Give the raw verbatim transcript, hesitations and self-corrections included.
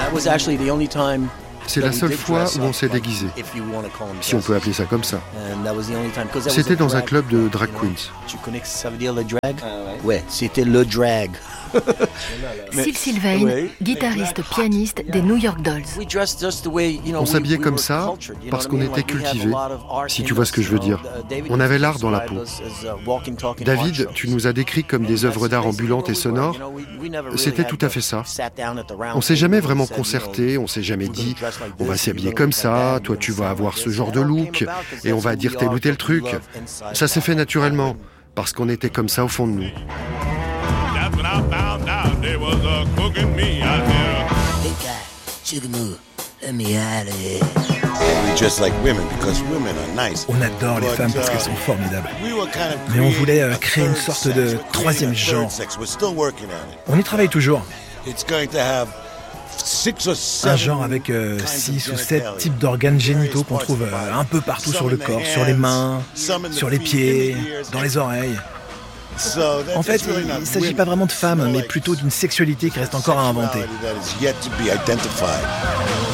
C'est la seule fois où on s'est déguisé, si on peut appeler ça comme ça. C'était dans un club de drag queens. Tu connais ce que ça veut dire le drag? Ouais, c'était le drag. Sil Sylvain, guitariste, pianiste des New York Dolls. On s'habillait comme ça parce qu'on était cultivés, si tu vois ce que je veux dire. On avait l'art dans la peau. David, tu nous as décrits comme des œuvres d'art ambulantes et sonores. C'était tout à fait ça. On s'est jamais vraiment concerté, on s'est jamais dit « on va s'habiller comme ça, toi tu vas avoir ce genre de look, et on va dire tel ou tel truc ». Ça s'est fait naturellement, parce qu'on était comme ça au fond de nous. On adore les femmes parce qu'elles sont formidables. Mais on voulait euh, créer une sorte de troisième genre. On y travaille toujours. Un genre avec euh, six ou sept types d'organes génitaux qu'on trouve euh, un peu partout sur le corps, sur les mains, sur les pieds, dans les oreilles. En fait, il ne s'agit pas vraiment de femmes, mais plutôt d'une sexualité qui reste encore à inventer.